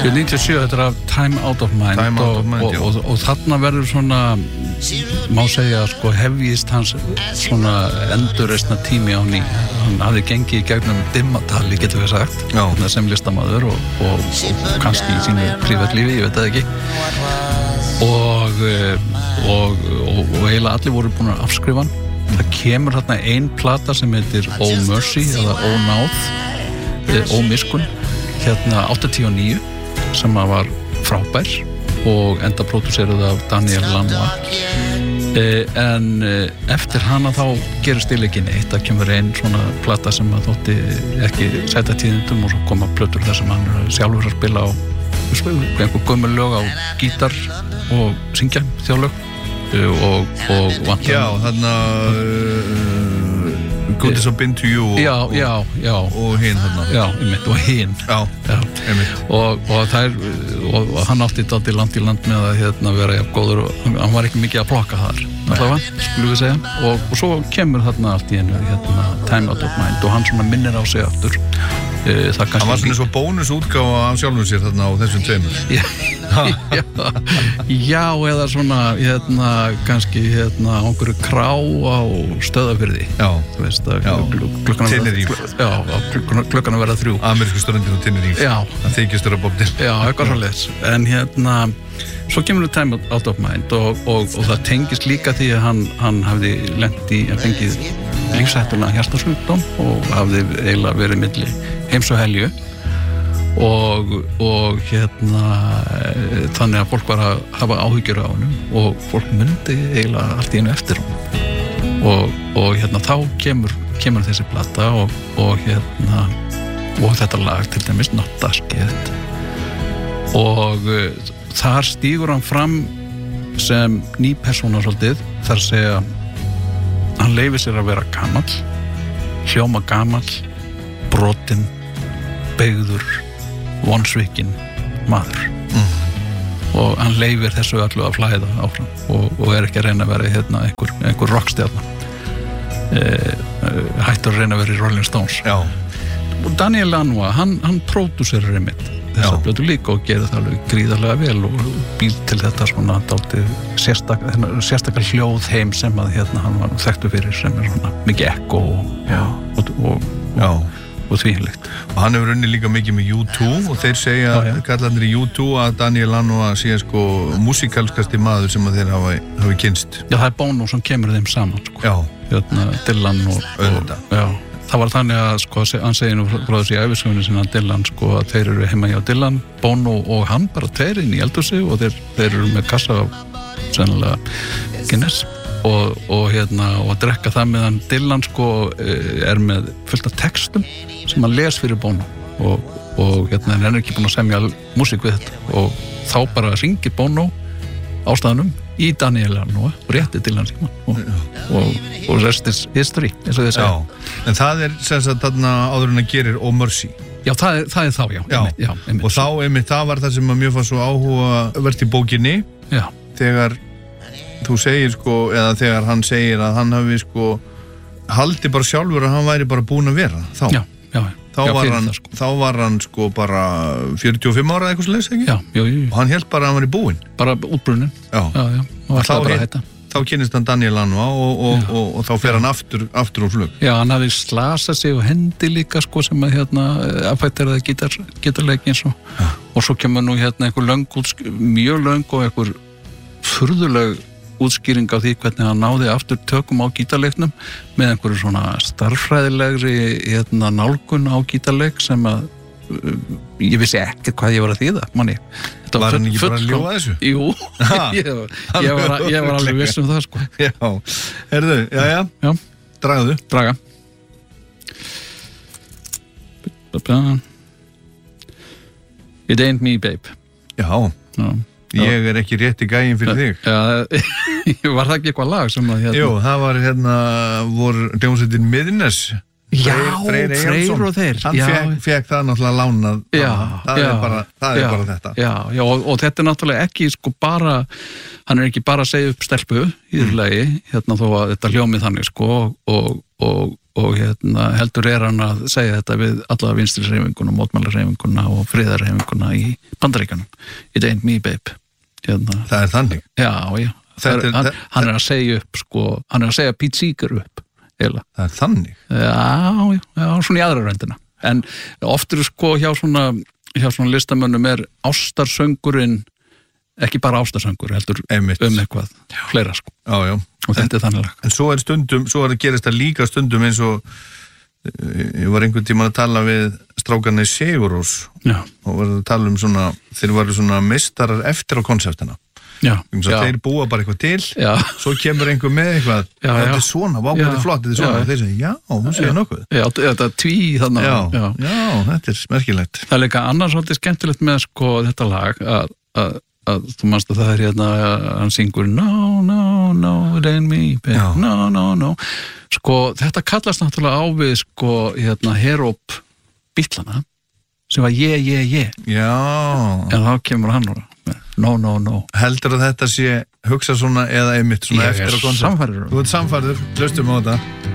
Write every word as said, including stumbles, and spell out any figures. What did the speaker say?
níutíu og sjö, þetta er af Time Out of Mind, Time Out of Mind, og, og, og, og þarna verður svona, má segja, sko, hefjist hans svona endurreisna tími á ný. Hann hafði gengið í gegnum dimmatali, getur við sagt, Já. sem listamaður og, og, og kannski í sínu prívatlífi, ég veit það ekki. Og, og, og, og eiginlega allir voru búin að afskrifa hann. Það kemur þarna ein plata sem heitir Oh Mercy eða Oh Náð, Oh Miskun, hérna áttatíu og níu, sem var frábær og enda pródúseruð af Daniel Lanois. En eftir hana þá gerist til ekki neitt. Það kemur ein svona plata sem að þótti ekki sæta tíðindum og svo koma plötur þar sem hann er sjálfur að spila á einhver gömul lög á gítar og syngja þjóðlög og, og vantar. Já, þarna uh, Good as I've been to you og, já, já, já. og hinn þarna. Já, einmitt, og hinn. Já, já. einmitt. Og, og, þær, og, og hann átti dálítið land í land með að hérna, vera jafn góður og hann var ekki mikið að plokka þar. Allavega, skulum við segja. Og, og svo kemur þarna allt í einu hérna, Time Out of Mind og hann svona minnir á sig aftur. Það hann var svona svo bónusútgáfa af sjálfum sér þarna á þessum tveimur. Já, já, já, eða svona hérna, kannski hérna á einhverju krá á Stöðvarfirði. Já, þú veist að Tenerife. Já, klukkan að vera þrjú. Amerísku ströndin á Tenerife. Já. Það þykist þurra Bob Dylan. Já, eitthvað svoleiðis. En hérna, svo kemur við Time Out of Mind og, og, og það tengist líka því að hann, hann hafði lent í að fengið lífshættulega hjartasjúkdóm og hafði eiginlega verið milli heims og helju og, og hérna þannig að fólk var að hafa áhyggjur á honum og fólk myndi eiginlega allt í einu eftir honum og, og hérna þá kemur, kemur þessi plata og, og hérna og þetta lag til dæmis Not Dasket og uh, þar stígur hann fram sem ný persóna svolítið, þar að segja hann leyfir sér að vera gamall, hljóma gamall, brotinn, beygður, vonsvikinn maður. Mm. Og hann leyfir þessu öllu að flæða áfram og, og er ekki að reyna að vera hérna, einhver, einhver rockstjarna. E, hættur að reyna að vera í Rolling Stones. Já. Og Daniel Lanois, hann, hann pródúserar einmitt þessa blötu líka og gerir það alveg gríðarlega vel og býr til þetta svona dálítið sérstakar, sérstakar hljóðheim sem að hérna hann var þekktur fyrir sem er svona mikið ekko og, og, og, og, og þvílíkt. Og hann hefur unnið líka mikið með U two og þeir segja, kallarnir í U two að Daniel Lanois sé sko músikalskasti maður sem að þeir hafa, hafi kynst. Já, það er Bono sem kemur þeim saman sko. Já. Hérna Dylan og, og já. Það var þannig að sko, hann segir nú frá þessi ævisögunni sinna Dylan sko, að þeir eru heima hjá Dylan, Bono og hann bara tveir inn í eldhúsi og þeir, þeir eru með kassa af sennilega Guinness og, og, hérna, og að drekka það meðan Dylan sko, er með fullt af textum sem hann les fyrir Bono og, og hérna, hann er ekki búin að semja músík við þetta og þá bara ringir Bono á staðnum í Daniel Lanois og rétti til hans síma og, og, og rest is history eins og þið segja. Já, en það er sem sagt þarna áður en að gerir Oh Mercy. Já, það er, það er þá, já. Já, einmitt, já einmitt. Og þá einmitt það var það sem að mjög fannst svo áhugavert í bókinni. Já. Þegar þú segir sko, eða þegar hann segir að hann hafi sko haldi bara sjálfur að hann væri bara búin að vera þá. Já, já. Þá, já, var hann, það, sko. þá var hann sko bara fjörutíu og fimm ára eitthvað slags, ekki? Já, jú, jú. Og hann hélt bara að hann var í búinn. Bara útbrunnin. Já. Já, já. Og alltaf bara þetta. Þá kynnist hann Daniel Lanois og, og, og, og þá fer hann aftur, aftur á flug. Já, hann hafði slasað sig og hendi líka sko sem að hérna affætteraði gítar, gítarleiki eins og já. Og svo kemur nú hérna einhver löng, mjög löng og einhver furðuleg útskýring á því hvernig hann náði aftur tökum á gítarleiknum með einhverju svona starffræðilegri hérna, nálgun á gítarleik sem að uh, ég vissi ekkert hvað ég var að þýða manni. Var, var hann ekki bara að ljóða þessu? Jú, ég, ég, var, ég var alveg viss um það sko. Já, herðu, já, já, já. Dragaðu. Draga. It ain't me, babe. Já. Já. Ég er ekki rétti gæinn fyrir þig. Já, var það ekki eitthvað lag sem að hérna... Jú, það var hérna, voru hljómsveitin Midnes. Já, Freyr, Freyr og þeir. Hann fekk, fekk það náttúrulega lánað. Já, það já, er bara, það já, er bara þetta. Já, já, og, og þetta er náttúrulega ekki sko bara, hann er ekki bara að segja upp stelpu í þessu lagi, hérna þó að þetta hljómið þannig sko, og, og, og hérna, heldur er hann að segja þetta við alla vinstrishreyfinguna, mótmælahreyfinguna og friðarhreyfinguna í Bandaríkjunum. It ain't me, babe. Hérna. Það er þannig? Já, já. Er, er, hann, hann er að segja upp, sko, hann er að segja Pete Seeger upp, eiginlega. Það er þannig? Já, já, já, svona í aðra röndina. En oft eru sko hjá svona, hjá svona listamönnum er ástarsöngurinn ekki bara ástarsöngur, heldur Einmitt. Um eitthvað, fleira sko. Já, já. Og þetta er þannig lag. En svo er stundum, svo er að gerast það líka stundum eins og ég var einhvern tímann að tala við strákarnir Sigurós og var að tala um svona, þeir varu svona meistarar eftir á konseptina. Já, já. Þeir búa bara eitthvað til, já. Svo kemur einhver með eitthvað, já, þetta er svona, vákvæði flott, þetta er svona, og þeir segja, já, þú segir nokkuð. Já, þetta er tví þannig. Já, já, já, þetta er merkilegt. Það er líka annars svolítið skemmtilegt með sko þetta lag, að, að, að þú manst að það er hérna, hann syngur no, no, no, it ain't me, baby, no, no, no. Sko, þetta kallast náttúrulega á við sko, hérna, Heróp Bítlana, sem var ég, ég, ég. Já. En þá kemur hann og no, no, no. Heldur að þetta sé hugsa svona eða einmitt svona ég eftir á koncept? Ég er samfærður. Þú ert samfærður, hlustum á þetta.